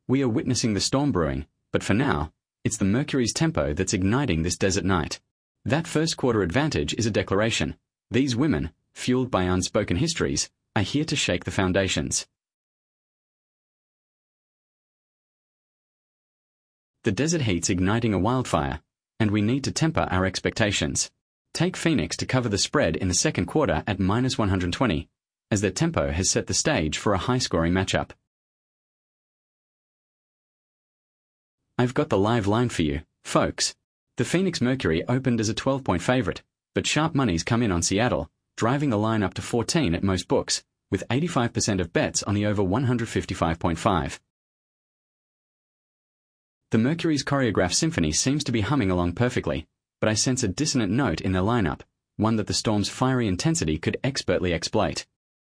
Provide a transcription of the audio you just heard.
We are witnessing the storm brewing, but for now, it's the Mercury's tempo that's igniting this desert night. That first quarter advantage is a declaration. These women, fueled by unspoken histories, are here to shake the foundations. The desert heat's igniting a wildfire, and we need to temper our expectations. Take Phoenix to cover the spread in the second quarter at -120, as their tempo has set the stage for a high-scoring matchup. I've got the live line for you, folks. The Phoenix Mercury opened as a 12-point favorite, but sharp money's come in on Seattle, driving the line up to 14 at most books, with 85% of bets on the over 155.5. The Mercury's choreographed symphony seems to be humming along perfectly, but I sense a dissonant note in their lineup, one that the storm's fiery intensity could expertly exploit.